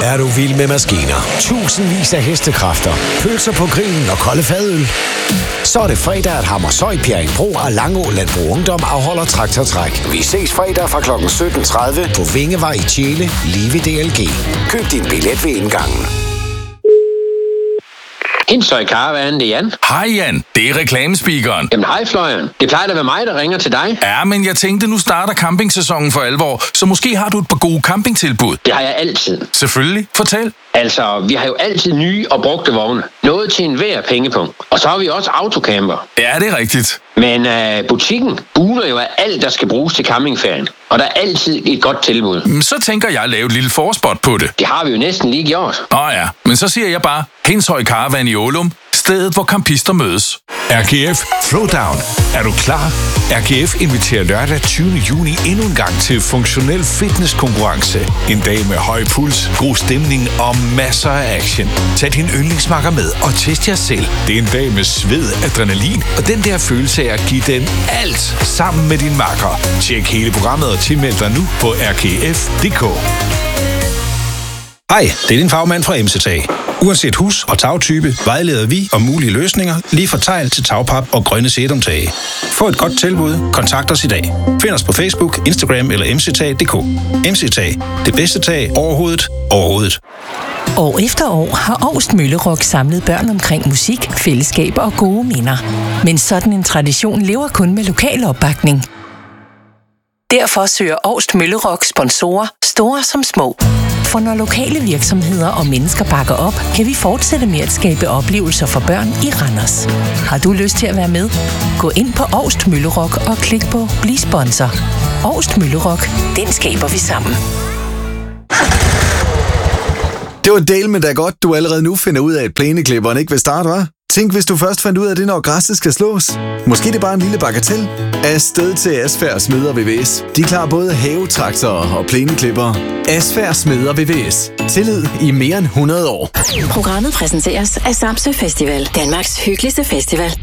Er du vild med maskiner? Tusindvis af hestekræfter, pølser på grillen og kolde fadøl? Så er det fredag, at Hammershøj, Bjerringbro og Langå Landbrug Ungdom afholder Traktortræk. Vi ses fredag fra kl. 17.30 på Vingevej i Tjele, lige ved DLG. Køb din billet ved indgangen. Hindshøj Caravan, det er Jan. Hej Jan, det er reklamespeakeren. Jamen hej Florian, det plejer da at være mig, der ringer til dig. Ja, men jeg tænkte, nu starter campingsæsonen for alvor, så måske har du et par gode campingtilbud. Det har jeg altid. Selvfølgelig, fortæl. Altså, vi har jo altid nye og brugte vogne. Noget til enhver pengepunkt. Og så har vi også autocamper. Ja, det er rigtigt. Men butikken buner jo af alt, der skal bruges til campingferien. Og der er altid et godt tilbud. Så tænker jeg at lave et lille forspot på det. Det har vi jo næsten lige gjort. Ja, men så siger jeg bare, Hindshøj Caravan i Ålum, stedet hvor campister mødes. RGF Throwdown. Er du klar? RGF inviterer lørdag 20. juni endnu en gang til funktionel fitnesskonkurrence. En dag med høj puls, god stemning og masser af action. Tag din yndlingsmakker med og test jer selv. Det er en dag med sved, adrenalin og den der følelse af at give den alt sammen med din makker. Tjek hele programmet og tilmeld dig nu på rgf.dk. Hej, det er din fagmand fra MC-Tag. Uanset hus- og tagtype vejleder vi om mulige løsninger, lige fra tegl til tagpap og grønne sætumtage. Få et godt tilbud, kontakt os i dag. Find os på Facebook, Instagram eller mctag.dk. MC-Tag, det bedste tag overhovedet. År efter år har Augst Møllerock samlet børn omkring musik, fællesskab og gode minder. Men sådan en tradition lever kun med lokal opbakning. Derfor søger Augst Møllerock sponsorer, store som små. For når lokale virksomheder og mennesker bakker op, kan vi fortsætte med at skabe oplevelser for børn i Randers. Har du lyst til at være med? Gå ind på Augst Møllerock og klik på Bliv sponsor. Augst Møllerock, den skaber vi sammen. Det var del med da godt, du allerede nu finder ud af, at plæneklipperen ikke vil starte, hva'? Tænk, hvis du først fandt ud af det, når græsset skal slås. Måske det er bare en lille bagatel. Afsted til Asfær Smeder VVS. De klarer både havetraktorer og plæneklipper. Asfær Smeder VVS. Tillid i mere end 100 år. Programmet præsenteres af Samsø Festival. Danmarks hyggeligste festival.